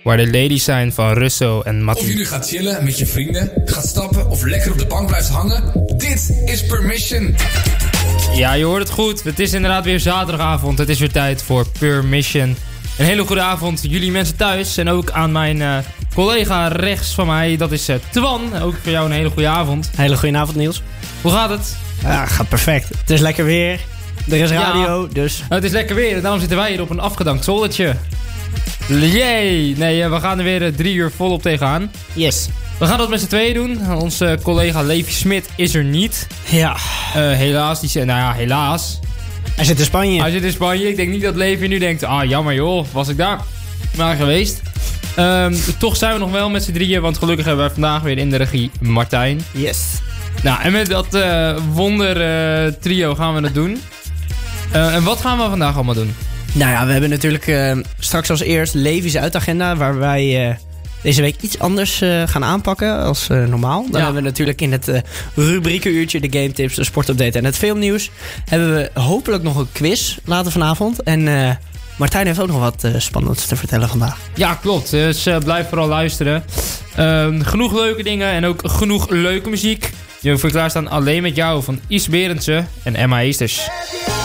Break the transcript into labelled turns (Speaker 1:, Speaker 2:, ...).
Speaker 1: Waar de ladies zijn van Russo en Mattie.
Speaker 2: Of jullie gaat chillen met je vrienden, gaat stappen of lekker op de bank blijft hangen. Dit is Permission.
Speaker 1: Ja, je hoort het goed. Het is inderdaad weer zaterdagavond. Het is weer tijd voor Permission. Een hele goede avond jullie mensen thuis. En ook aan mijn collega rechts van mij. Dat is Twan. Ook voor jou een hele goede avond.
Speaker 3: Hele goede avond, Niels.
Speaker 1: Hoe gaat het?
Speaker 3: Ja, gaat perfect. Het is lekker weer. Er is radio, dus...
Speaker 1: Het is lekker weer. En daarom zitten wij hier op een afgedankt zoldertje. Yay! Nee, we gaan er weer 3 uur volop tegenaan.
Speaker 3: Yes.
Speaker 1: We gaan dat met z'n tweeën doen. Onze collega Levi Smit is er niet.
Speaker 3: Ja.
Speaker 1: Helaas. Helaas.
Speaker 3: Hij zit in Spanje.
Speaker 1: Hij zit in Spanje. Ik denk niet dat Levi nu denkt... jammer joh, was ik daar maar geweest. Toch zijn we nog wel met z'n drieën. Want gelukkig hebben wij vandaag weer in de regie Martijn.
Speaker 3: Yes.
Speaker 1: Nou, en met dat wonder trio gaan we het doen. En wat gaan we vandaag allemaal doen?
Speaker 3: Nou ja, we hebben natuurlijk straks als eerst Levi's uitagenda... waar wij deze week iets anders gaan aanpakken als normaal. Dan hebben we natuurlijk in het rubriekenuurtje... de game tips, de sportupdate en het filmnieuws... hebben we hopelijk nog een quiz later vanavond. En Martijn heeft ook nog wat spannends te vertellen vandaag.
Speaker 1: Ja, klopt. Dus blijf vooral luisteren. Genoeg leuke dingen en ook genoeg leuke muziek. Die hebben voor klaarstaan Alleen met jou van Is Berendsen en Emma Eesters.